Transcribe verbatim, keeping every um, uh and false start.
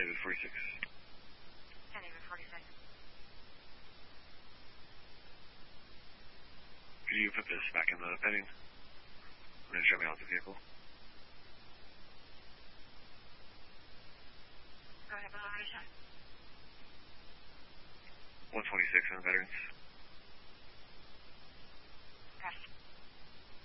David forty-six. ten David forty-six. Could you put this back in the bedding? And then show me out the vehicle. Go ahead, below, what is that? one twenty-six on Veterans.